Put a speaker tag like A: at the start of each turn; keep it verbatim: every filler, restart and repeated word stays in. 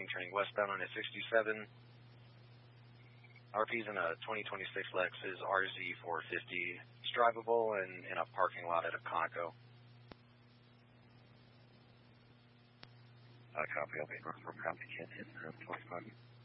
A: turning westbound on a sixty-seven. R P's in a twenty twenty-six Lexus R Z four fifty. It's drivable and in a parking lot at a Conoco.
B: Uh, copy, I'll be North Fork, copy, can't hit, twenty-five.